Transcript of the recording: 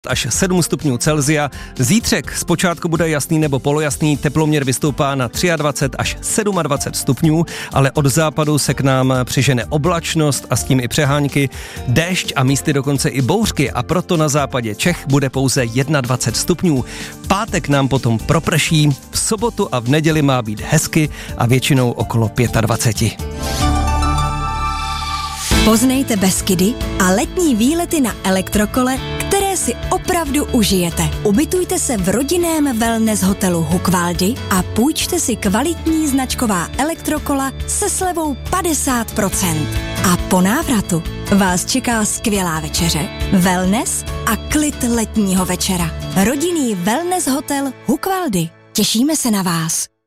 až 7 stupňů Celsia. Zítřek zpočátku bude jasný nebo polojasný, teploměr vystoupá na 23 až 27 stupňů, ale od západu se k nám přižene oblačnost a s tím i přehánky, déšť a místy dokonce i bouřky a proto na západě Čech bude pouze 21 stupňů. Pátek nám potom proprší, v sobotu a v neděli má být hezky a většinou okolo 25. Poznejte Beskydy a letní výlety na elektrokole, které si opravdu užijete. Ubytujte se v rodinném wellness hotelu Hukvaldy a půjčte si kvalitní značková elektrokola se slevou 50%. A po návratu vás čeká skvělá večeře, wellness a klid letního večera. Rodinný wellness hotel Hukvaldy. Těšíme se na vás.